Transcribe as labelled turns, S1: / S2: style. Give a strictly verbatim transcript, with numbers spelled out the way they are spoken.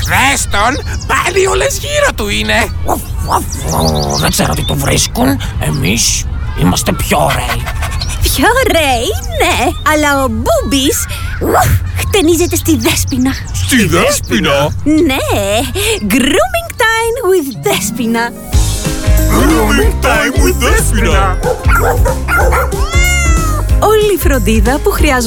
S1: Δες τον, πάλι όλες γύρω του είναι.
S2: Δεν ξέρω τι του βρίσκουν. Εμείς είμαστε πιο ωραίοι.
S3: Πιο ωραίοι, ναι, αλλά ο Μπούμπης χτενίζεται στη Δέσποινα.
S4: Στη Δέσποινα?
S3: Ναι, grooming time with Δέσποινα.
S4: Grooming time with Δέσποινα.
S3: Όλη η φροντίδα που χρειάζεται